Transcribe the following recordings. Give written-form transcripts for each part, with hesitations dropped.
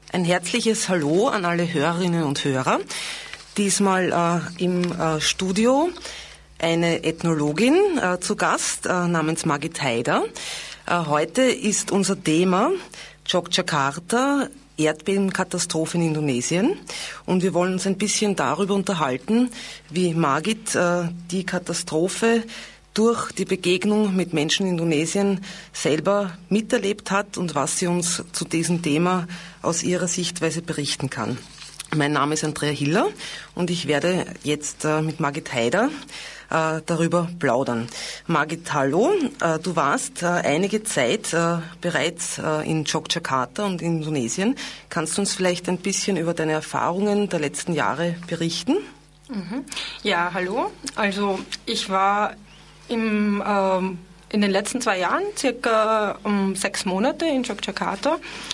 Ein herzliches Hallo an alle Hörerinnen und Hörer. Diesmal im Studio eine Ethnologin zu Gast namens Margit Haider. Heute ist unser Thema Yogyakarta, Erdbebenkatastrophe in Indonesien. Und wir wollen uns ein bisschen darüber unterhalten, wie Margit die Katastrophe durch die Begegnung mit Menschen in Indonesien selber miterlebt hat und was sie uns zu diesem Thema aus ihrer Sichtweise berichten kann. Mein Name ist Andrea Hiller und ich werde jetzt mit Margit Haider darüber plaudern. Margit, hallo. Du warst einige Zeit bereits in Yogyakarta und in Indonesien. Kannst du uns vielleicht ein bisschen über deine Erfahrungen der letzten Jahre berichten? Ja, hallo. Also ich war in den letzten 2 Jahren circa 6 Monate in Yogyakarta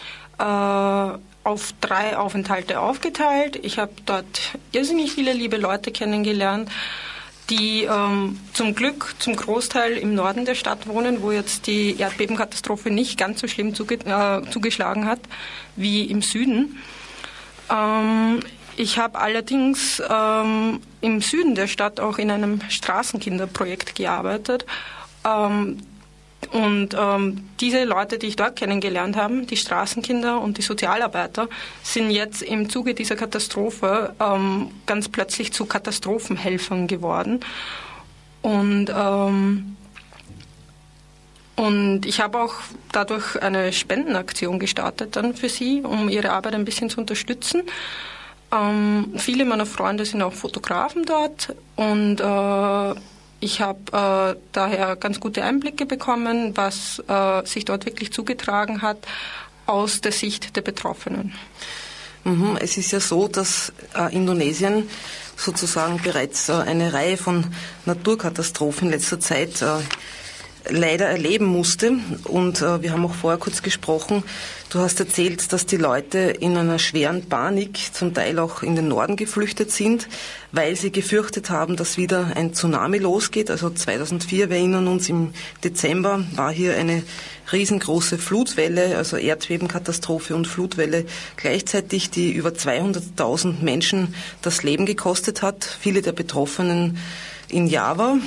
auf 3 Aufenthalte aufgeteilt. Ich habe dort irrsinnig viele liebe Leute kennengelernt, die zum Glück zum Großteil im Norden der Stadt wohnen, wo jetzt die Erdbebenkatastrophe nicht ganz so schlimm zugeschlagen hat wie im Süden. Ich habe allerdings im Süden der Stadt auch in einem Straßenkinderprojekt gearbeitet. Diese Leute, die ich dort kennengelernt habe, die Straßenkinder und die Sozialarbeiter, sind jetzt im Zuge dieser Katastrophe ganz plötzlich zu Katastrophenhelfern geworden. Und ich habe auch dadurch eine Spendenaktion gestartet dann für sie, um ihre Arbeit ein bisschen zu unterstützen. Viele meiner Freunde sind auch Fotografen dort und ich habe daher ganz gute Einblicke bekommen, was sich dort wirklich zugetragen hat aus der Sicht der Betroffenen. Es ist ja so, dass Indonesien sozusagen bereits eine Reihe von Naturkatastrophen in letzter Zeit leider erleben musste. Und wir haben auch vorher kurz gesprochen. Du hast erzählt, dass die Leute in einer schweren Panik zum Teil auch in den Norden geflüchtet sind, weil sie gefürchtet haben, dass wieder ein Tsunami losgeht. Also 2004, wir erinnern uns, im Dezember war hier eine riesengroße Flutwelle, also Erdbebenkatastrophe und Flutwelle gleichzeitig, die über 200.000 Menschen das Leben gekostet hat. Viele der Betroffenen in Java.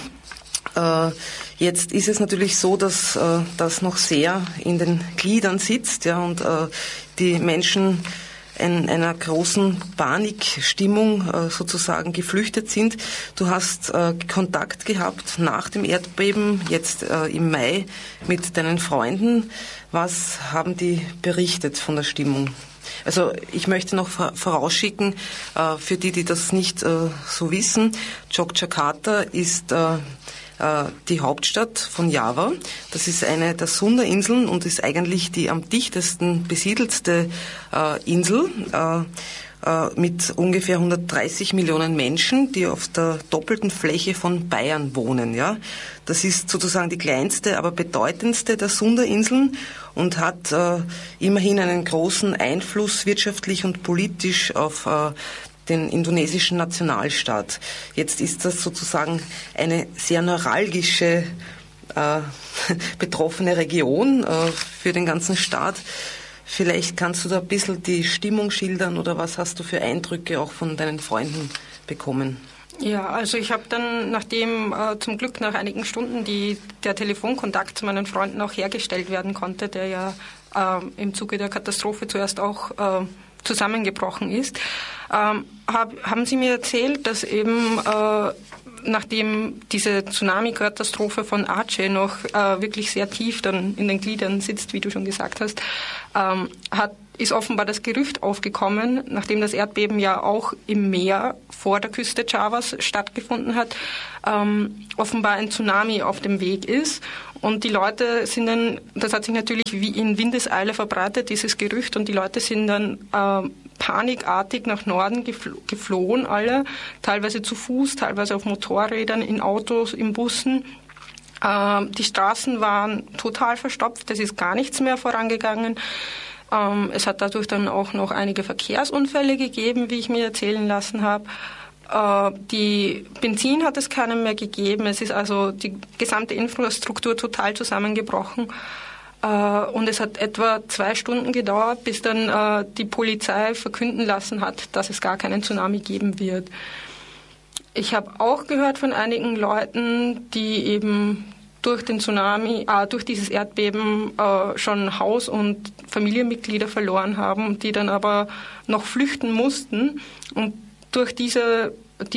Jetzt ist es natürlich so, dass das noch sehr in den Gliedern sitzt, ja, und die Menschen in einer großen Panikstimmung sozusagen geflüchtet sind. Du hast Kontakt gehabt nach dem Erdbeben, jetzt im Mai, mit deinen Freunden. Was haben die berichtet von der Stimmung? Also ich möchte noch vorausschicken, für die das nicht so wissen, Yogyakarta ist die Hauptstadt von Java. Das ist eine der Sunda-Inseln und ist eigentlich die am dichtesten besiedelste Insel mit ungefähr 130 Millionen Menschen, die auf der doppelten Fläche von Bayern wohnen. Ja, das ist sozusagen die kleinste, aber bedeutendste der Sunda-Inseln und hat immerhin einen großen Einfluss wirtschaftlich und politisch auf den indonesischen Nationalstaat. Jetzt ist das sozusagen eine sehr neuralgische, betroffene Region für den ganzen Staat. Vielleicht kannst du da ein bisschen die Stimmung schildern oder was hast du für Eindrücke auch von deinen Freunden bekommen? Ja, also ich habe dann, nachdem zum Glück nach einigen Stunden der Telefonkontakt zu meinen Freunden auch hergestellt werden konnte, der ja im Zuge der Katastrophe zuerst auch zusammengebrochen ist, haben sie mir erzählt, dass eben nachdem diese Tsunami-Katastrophe von Aceh noch wirklich sehr tief dann in den Gliedern sitzt, wie du schon gesagt hast, ist offenbar das Gerücht aufgekommen, nachdem das Erdbeben ja auch im Meer vor der Küste Javas stattgefunden hat, offenbar ein Tsunami auf dem Weg ist. Und die Leute sind dann, das hat sich natürlich wie in Windeseile verbreitet, dieses Gerücht, und die Leute sind dann panikartig nach Norden geflohen, alle, teilweise zu Fuß, teilweise auf Motorrädern, in Autos, in Bussen. Die Straßen waren total verstopft, es ist gar nichts mehr vorangegangen. Es hat dadurch dann auch noch einige Verkehrsunfälle gegeben, wie ich mir erzählen lassen habe. Die Benzin hat es keinem mehr gegeben. Es ist also die gesamte Infrastruktur total zusammengebrochen. Und es hat etwa 2 Stunden gedauert, bis dann die Polizei verkünden lassen hat, dass es gar keinen Tsunami geben wird. Ich habe auch gehört von einigen Leuten, die eben durch den Tsunami, durch dieses Erdbeben schon Haus- und Familienmitglieder verloren haben, die dann aber noch flüchten mussten und durch diese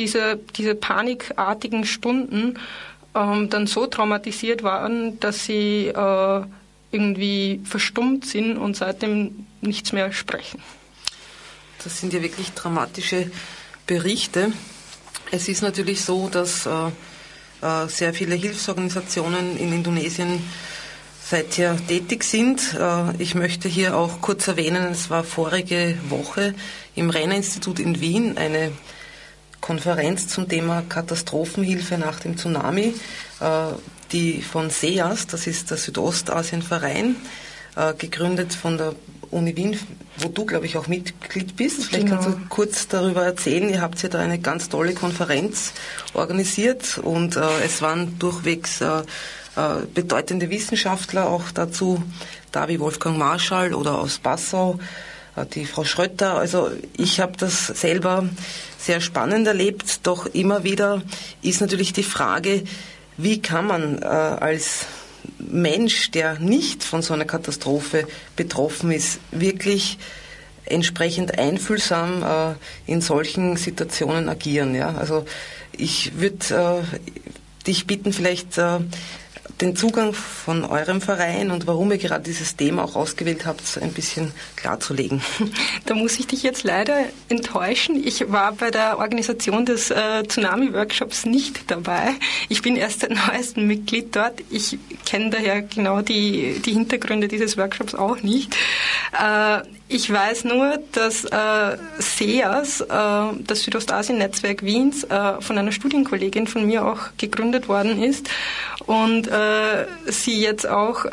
panikartigen Stunden dann so traumatisiert waren, dass sie irgendwie verstummt sind und seitdem nichts mehr sprechen. Das sind ja wirklich dramatische Berichte. Es ist natürlich so, dass sehr viele Hilfsorganisationen in Indonesien seither tätig sind. Ich möchte hier auch kurz erwähnen, es war vorige Woche im Renner-Institut in Wien eine Konferenz zum Thema Katastrophenhilfe nach dem Tsunami, die von SEAS, das ist der Südostasien-Verein, gegründet von der Uni Wien, wo du, glaube ich, auch Mitglied bist. Vielleicht kannst du kurz darüber erzählen. Ihr habt ja da eine ganz tolle Konferenz organisiert und es waren durchwegs bedeutende Wissenschaftler auch dazu, da wie Wolfgang Marschall oder aus Passau, die Frau Schrötter. Also ich habe das selber sehr spannend erlebt, doch immer wieder ist natürlich die Frage, wie kann man als Mensch, der nicht von so einer Katastrophe betroffen ist, wirklich entsprechend einfühlsam in solchen Situationen agieren. Ja? Also ich würde dich bitten, vielleicht den Zugang von eurem Verein und warum ihr gerade dieses Thema auch ausgewählt habt, ein bisschen klarzulegen. Da muss ich dich jetzt leider enttäuschen. Ich war bei der Organisation des Tsunami-Workshops nicht dabei. Ich bin erst seit neuestem Mitglied dort. Ich kenne daher genau die Hintergründe dieses Workshops auch nicht. Ich weiß nur, dass SEAS, das Südostasien-Netzwerk Wiens, von einer Studienkollegin von mir auch gegründet worden ist und sie jetzt auch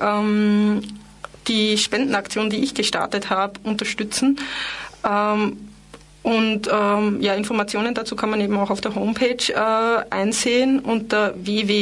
die Spendenaktion, die ich gestartet habe, unterstützen. Informationen dazu kann man eben auch auf der Homepage einsehen unter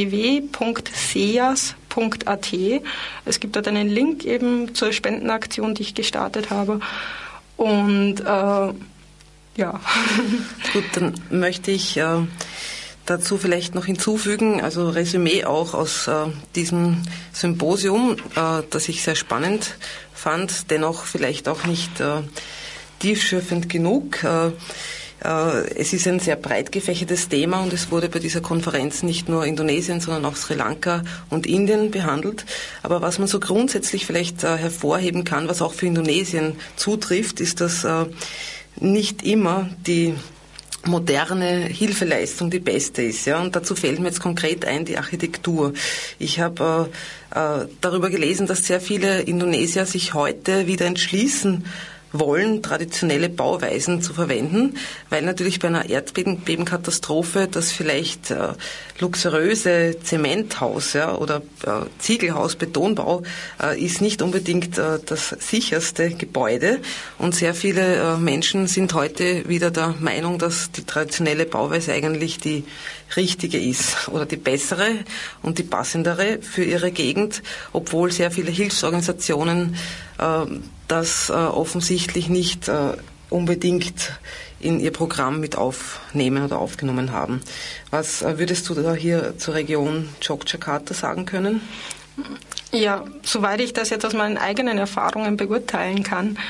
www.seas.at. Es gibt dort einen Link eben zur Spendenaktion, die ich gestartet habe. Und ja. Gut, dann möchte ich dazu vielleicht noch hinzufügen, also Resümee auch aus diesem Symposium, das ich sehr spannend fand, dennoch vielleicht auch nicht tiefschürfend genug. Es ist ein sehr breit gefächertes Thema und es wurde bei dieser Konferenz nicht nur Indonesien, sondern auch Sri Lanka und Indien behandelt. Aber was man so grundsätzlich vielleicht hervorheben kann, was auch für Indonesien zutrifft, ist, dass nicht immer die moderne Hilfeleistung die beste ist. Ja? Und dazu fällt mir jetzt konkret ein die Architektur. Ich habe darüber gelesen, dass sehr viele Indonesier sich heute wieder entschließen wollen, traditionelle Bauweisen zu verwenden, weil natürlich bei einer Erdbebenkatastrophe das vielleicht luxuriöse Zementhaus oder Ziegelhaus, Betonbau ist nicht unbedingt das sicherste Gebäude und sehr viele Menschen sind heute wieder der Meinung, dass die traditionelle Bauweise eigentlich die richtige ist oder die bessere und die passendere für ihre Gegend, obwohl sehr viele Hilfsorganisationen das offensichtlich nicht unbedingt in ihr Programm mit aufnehmen oder aufgenommen haben. Was würdest du da hier zur Region Yogyakarta sagen können? Ja, soweit ich das jetzt aus meinen eigenen Erfahrungen beurteilen kann,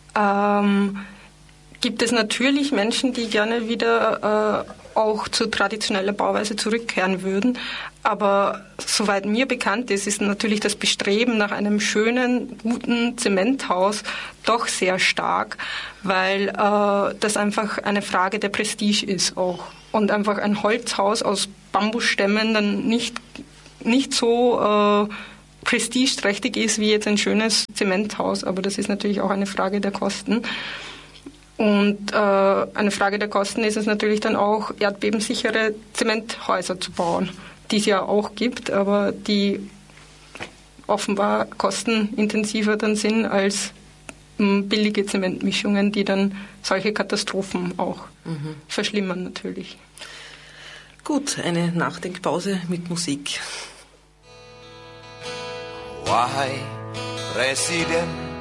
gibt es natürlich Menschen, die gerne wieder auch zur traditionellen Bauweise zurückkehren würden. Aber soweit mir bekannt ist, ist natürlich das Bestreben nach einem schönen, guten Zementhaus doch sehr stark, weil das einfach eine Frage der Prestige ist auch. Und einfach ein Holzhaus aus Bambusstämmen dann nicht so prestigeträchtig ist wie jetzt ein schönes Zementhaus. Aber das ist natürlich auch eine Frage der Kosten. Und eine Frage der Kosten ist es natürlich dann auch, erdbebensichere Zementhäuser zu bauen, die es ja auch gibt, aber die offenbar kostenintensiver dann sind als billige Zementmischungen, die dann solche Katastrophen auch verschlimmern natürlich. Gut, eine Nachdenkpause mit Musik. Why Präsident